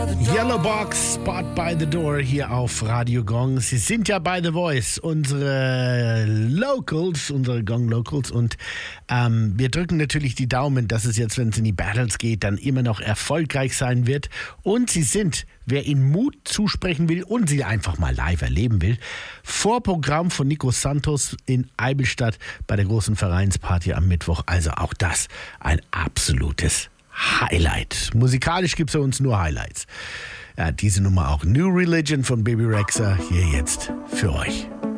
Yellow Box, Spot by the Door hier auf Radio Gong. Sie sind ja bei The Voice, unsere Gong Locals und wir drücken natürlich die Daumen, dass es jetzt, wenn es in die Battles geht, dann immer noch erfolgreich sein wird. Und sie sind, wer ihnen Mut zusprechen will und sie einfach mal live erleben will, Vorprogramm von Nico Santos in Eibenstadt bei der großen Vereinsparty am Mittwoch. Also auch das ein absolutes Highlight. Musikalisch gibt es bei uns nur Highlights. Ja, diese Nummer auch. New Religion von Baby Rexha hier jetzt für euch.